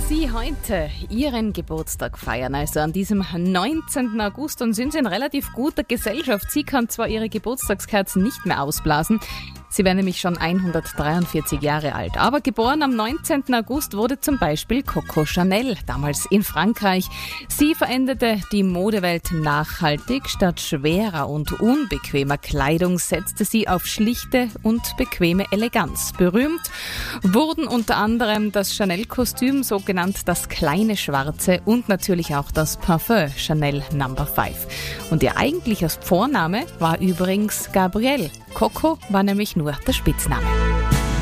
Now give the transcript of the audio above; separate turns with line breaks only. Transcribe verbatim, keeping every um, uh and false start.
Sie heute Ihren Geburtstag feiern, also an diesem neunzehnten August, und sind Sie in relativ guter Gesellschaft. Sie kann zwar Ihre Geburtstagskerzen nicht mehr ausblasen, sie wäre nämlich schon hundertdreiundvierzig Jahre alt. Aber geboren am neunzehnten August wurde zum Beispiel Coco Chanel, damals in Frankreich. Sie veränderte die Modewelt nachhaltig. Statt schwerer und unbequemer Kleidung setzte sie auf schlichte und bequeme Eleganz. Berühmt wurden unter anderem das Chanel-Kostüm, so genannt das kleine Schwarze, und natürlich auch das Parfum Chanel Number Five. Und ihr eigentlicher Vorname war übrigens Gabrielle. Coco war nämlich nur der Spitzname.